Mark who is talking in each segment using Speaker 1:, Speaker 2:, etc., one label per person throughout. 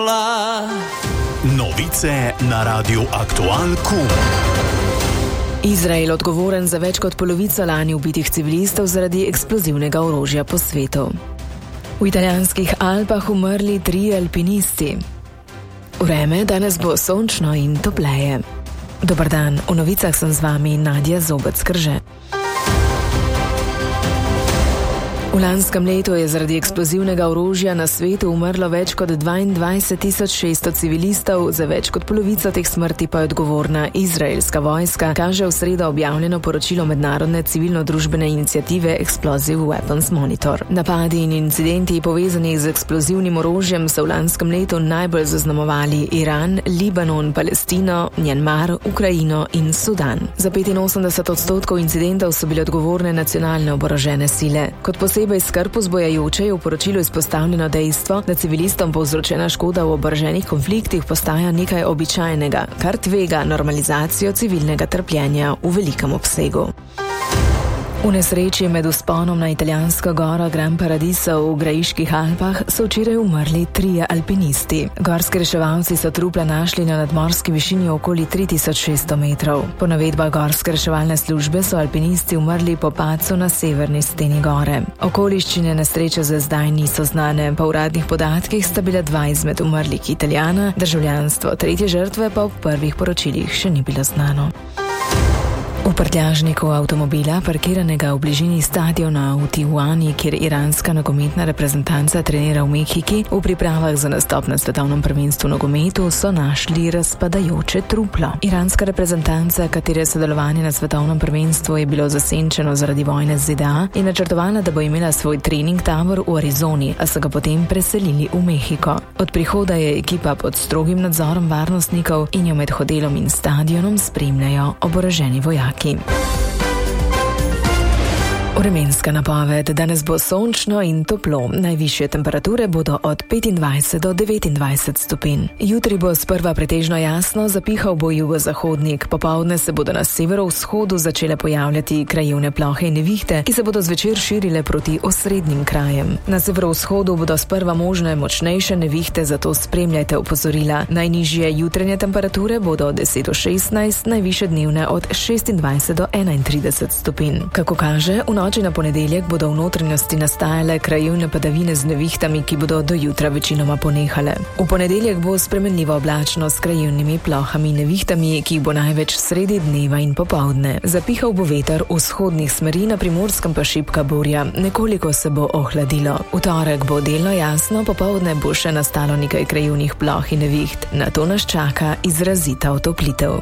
Speaker 1: umrla.
Speaker 2: Novice na Radiu Aktual Kum.
Speaker 3: Izrael odgovoren za več kot polovico lani ubitih civilistov zaradi eksplozivnega orožja po svetu. V italijanskih Alpah umrli 3 alpinisti. Vreme danes bo sončno in topleje. Dobar dan, v novicah sem z vami Nadja Zobec-Krže. V lanskem letu je zaradi eksplozivnega orožja na svetu umrlo več kot 22.600 civilistov, za več kot polovico teh smrti pa je odgovorna izraelska vojska, kaže v sredo objavljeno poročilo mednarodne civilno-družbene iniciative Explosive Weapons Monitor. Napadi in incidenti povezani z eksplozivnim orožjem so v lanskem letu najbolj zaznamovali Iran, Libanon, Palestino, Mjanmar, Ukrajino in Sudan. Za 85% incidentov so bile odgovorne nacionalne oborožene sile. Kot posebej skrb vzbujajoče je v poročilu izpostavljeno dejstvo, da civilistom povzročena škoda v oboroženih konfliktih postaja nekaj običajnega, kar tvega normalizacijo civilnega trpljenja v velikem obsegu. V nesreči med vzponom na italijansko goro Gran Paradiso v Graiških Alpah so včeraj umrli 3 alpinisti. Gorski reševalci so trupla našli na nadmorski višini okoli 3600 metrov. Po navedbah Gorske reševalne službe so alpinisti umrli po padcu na severni steni gore. Okoliščine nesreče za zdaj niso znane. Po uradnih podatkih sta bila 2 izmed umrlih Italijana, državljanstvo 3. žrtve pa v prvih poročilih še ni bilo znano. V prtljažniku avtomobila, parkiranega v bližini stadiona v Tijuani, kjer iranska nogometna reprezentanca trenira v Mehiki, v pripravah za nastop na svetovnem prvenstvu nogometu so našli razpadajoče truplo. Iranska reprezentanca, katere sodelovanje na svetovnem prvenstvu je bilo zasenčeno zaradi vojne z ZDA, je načrtovala, da bo imela svoj trening tabor v Arizoni, a so ga potem preselili v Mehiko. Od prihoda je ekipa pod strogim nadzorom varnostnikov in jo med hotelom in stadionom spremljajo oboroženi vojaki. Vremenska napoved. Danes bo sončno in toplo. Najvišje temperature bodo od 25 do 29 stopinj. Jutri bo sprva pretežno jasno, zapihal bo jugozahodnik. Popoldne se bodo na severovzhodu začele pojavljati krajevne plohe in nevihte, ki se bodo zvečer širile proti osrednjim krajem. Na severovzhodu bodo sprva možne močnejše nevihte, zato spremljajte opozorila. Najnižje jutranje temperature bodo od 10 do 16, najvišje dnevne od 26 do 31 stopinj. Kako kaže, v noči na ponedeljek bodo v notranjosti nastajale krajevne padavine z nevihtami, ki bodo do jutra večinoma ponehale. V ponedeljek bo spremenljivo oblačno s krajevnimi plohami in nevihtami, ki jih bo največ sredi dneva in popoldne. Zapihal bo veter vzhodnih smeri, na Primorskem pa šibka burja. Nekoliko se bo ohladilo. V torek bo delno jasno, popoldne bo še nastalo nekaj krajevnih ploh in neviht. Na to nas čaka izrazita otoplitev.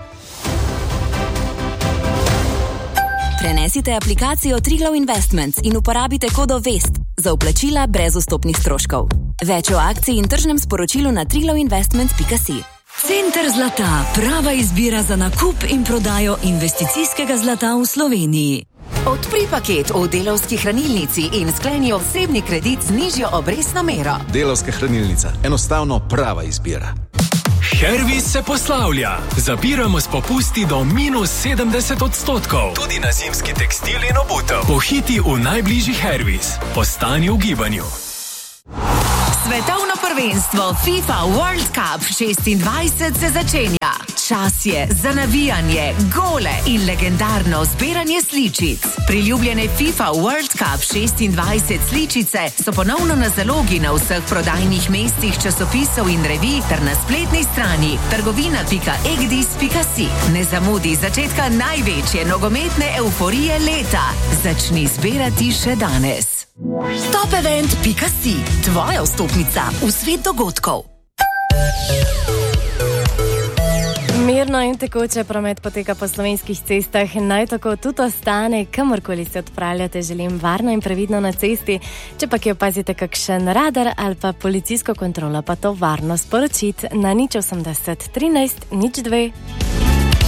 Speaker 4: Prenesite aplikacijo Triglav Investments in uporabite kodo VEST za vplačila brez vstopnih stroškov. Več o akciji in tržnem sporočilu na triglavinvestments.si.
Speaker 5: Center zlata, prava izbira za nakup in prodajo investicijskega zlata v Sloveniji.
Speaker 6: Odpri paket v Delavski hranilnici in skleni osebni kredit z nižjo obrestno mero.
Speaker 7: Delavska hranilnica, enostavno prava izbira.
Speaker 8: Hervis se poslavlja. Zapiramo s popusti do -70%. Tudi na zimski tekstil in obutev. Pohiti v najbližji Hervis. Postani v gibanju.
Speaker 6: Svetovno prvenstvo FIFA World Cup 26 se začenja. Čas je za navijanje, gole in legendarno zbiranje sličic. Priljubljene FIFA World Cup 26 sličice so ponovno na zalogi na vseh prodajnih mestih časopisov in revij ter na spletni strani trgovina.egdis.si. Ne zamudi začetka največje nogometne euforije leta. Začni zbirati še danes. Topevent.si, tvoja vstopnica v svet dogodkov.
Speaker 9: Mirno in tekoče promet poteka po slovenskih cestah, naj tako tudi ostane, kamorkoli se odpravljate, želim varno in previdno na cesti. Če pa ki opazite kakšen radar ali pa policijsko kontrolo, pa to varno sporočiti na 080 13 02.